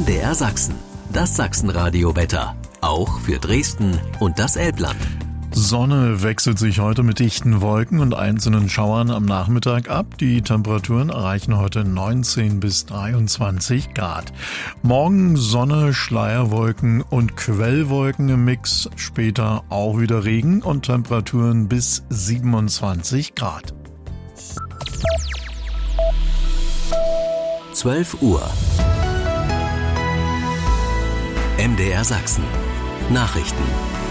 MDR Sachsen, das Sachsenradio-Wetter. Auch für Dresden und das Elbland. Sonne wechselt sich heute mit dichten Wolken und einzelnen Schauern am Nachmittag ab. Die Temperaturen erreichen heute 19 bis 23 Grad. Morgen Sonne, Schleierwolken und Quellwolken im Mix. Später auch wieder Regen und Temperaturen bis 27 Grad. 12 Uhr. MDR Sachsen. Nachrichten.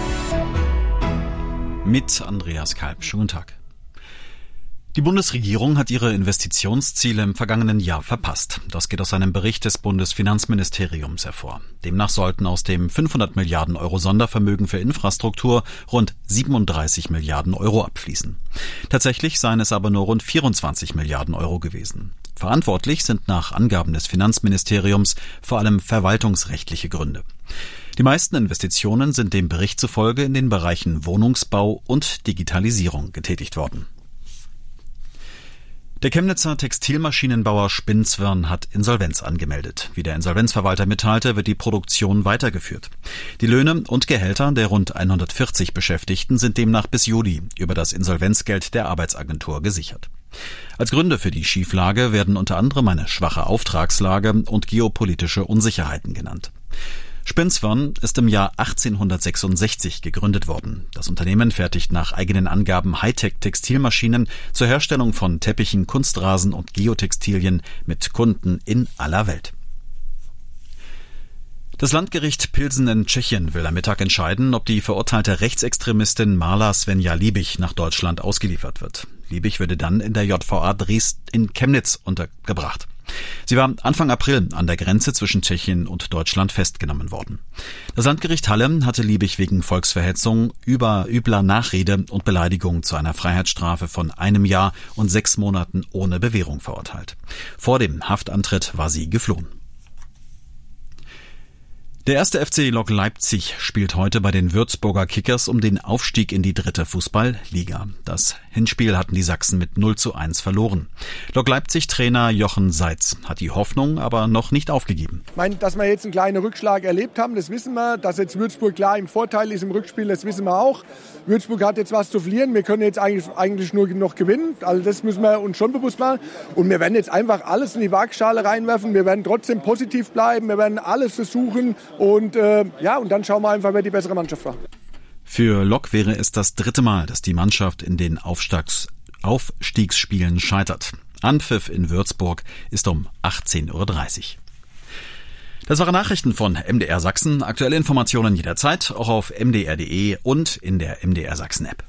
Mit Andreas Kalb. Schönen Tag. Die Bundesregierung hat ihre Investitionsziele im vergangenen Jahr verpasst. Das geht aus einem Bericht des Bundesfinanzministeriums hervor. Demnach sollten aus dem 500 Milliarden Euro Sondervermögen für Infrastruktur rund 37 Milliarden Euro abfließen. Tatsächlich seien es aber nur rund 24 Milliarden Euro gewesen. Verantwortlich sind nach Angaben des Finanzministeriums vor allem verwaltungsrechtliche Gründe. Die meisten Investitionen sind dem Bericht zufolge in den Bereichen Wohnungsbau und Digitalisierung getätigt worden. Der Chemnitzer Textilmaschinenbauer Spinzwirn hat Insolvenz angemeldet. Wie der Insolvenzverwalter mitteilte, wird die Produktion weitergeführt. Die Löhne und Gehälter der rund 140 Beschäftigten sind demnach bis Juli über das Insolvenzgeld der Arbeitsagentur gesichert. Als Gründe für die Schieflage werden unter anderem eine schwache Auftragslage und geopolitische Unsicherheiten genannt. Spinzwirn ist im Jahr 1866 gegründet worden. Das Unternehmen fertigt nach eigenen Angaben Hightech-Textilmaschinen zur Herstellung von Teppichen, Kunstrasen und Geotextilien mit Kunden in aller Welt. Das Landgericht Pilsen in Tschechien will am Mittag entscheiden, ob die verurteilte Rechtsextremistin Marla Svenja Liebig nach Deutschland ausgeliefert wird. Liebig würde dann in der JVA Dresden in Chemnitz untergebracht. Sie war Anfang April an der Grenze zwischen Tschechien und Deutschland festgenommen worden. Das Landgericht Halle hatte Liebig wegen Volksverhetzung, übler Nachrede und Beleidigung zu einer Freiheitsstrafe von 1 Jahr und 6 Monaten ohne Bewährung verurteilt. Vor dem Haftantritt war sie geflohen. Der 1. FC Lok Leipzig spielt heute bei den Würzburger Kickers um den Aufstieg in die 3. Fußball-Liga. Das Hinspiel hatten die Sachsen mit 0:1 verloren. Lok Leipzig-Trainer Jochen Seitz hat die Hoffnung aber noch nicht aufgegeben. Ich meine, dass wir jetzt einen kleinen Rückschlag erlebt haben, das wissen wir. Dass jetzt Würzburg klar im Vorteil ist im Rückspiel, das wissen wir auch. Würzburg hat jetzt was zu verlieren. Wir können jetzt eigentlich nur noch gewinnen. Also das müssen wir uns schon bewusst machen. Und wir werden jetzt einfach alles in die Waagschale reinwerfen. Wir werden trotzdem positiv bleiben. Wir werden alles versuchen. Und und dann schauen wir einfach, wer die bessere Mannschaft war. Für Lok wäre es das 3. Mal, dass die Mannschaft in den Aufstiegsspielen scheitert. Anpfiff in Würzburg ist um 18:30 Uhr. Das waren Nachrichten von MDR Sachsen. Aktuelle Informationen jederzeit, auch auf mdr.de und in der MDR Sachsen App.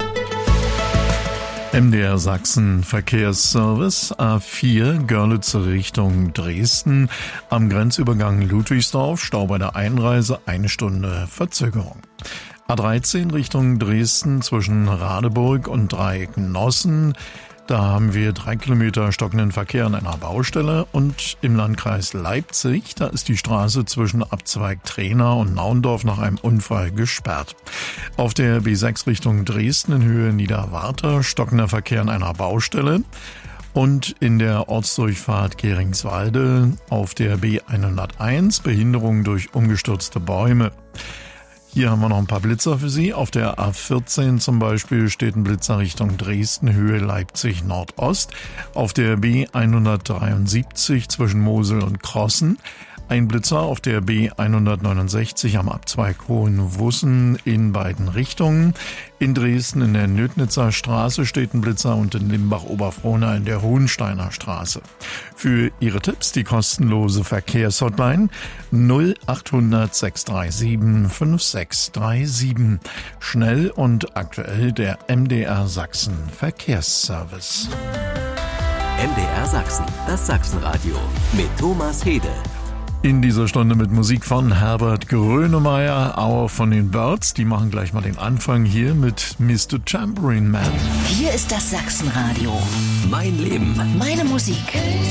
MDR Sachsen Verkehrsservice A4 Görlitzer Richtung Dresden am Grenzübergang Ludwigsdorf, Stau bei der Einreise, 1 Stunde Verzögerung. A13 Richtung Dresden zwischen Radeburg und Dreieck-Nossen. Da haben wir 3 Kilometer stockenden Verkehr an einer Baustelle und im Landkreis Leipzig, da ist die Straße zwischen Abzweig Trena und Naundorf nach einem Unfall gesperrt. Auf der B6 Richtung Dresden in Höhe Niederwarter stockender Verkehr an einer Baustelle und in der Ortsdurchfahrt Geringswalde auf der B101 Behinderung durch umgestürzte Bäume. Hier haben wir noch ein paar Blitzer für Sie. Auf der A14 zum Beispiel steht ein Blitzer Richtung Dresden, Höhe Leipzig Nordost. Auf der B173 zwischen Mosel und Krossen. Ein Blitzer auf der B169 am Abzweig Hohenwussen in beiden Richtungen. In Dresden in der Nödnitzer Straße steht ein Blitzer und in Limbach-Oberfrohna in der Hohensteiner Straße. Für Ihre Tipps die kostenlose Verkehrshotline 0800 637 5637. Schnell und aktuell der MDR Sachsen Verkehrsservice. MDR Sachsen, das Sachsenradio mit Thomas Hede. In dieser Stunde mit Musik von Herbert Grönemeyer, auch von den Birds. Die machen gleich mal den Anfang hier mit Mr. Tambourine Man. Hier ist das Sachsenradio. Mein Leben. Meine Musik.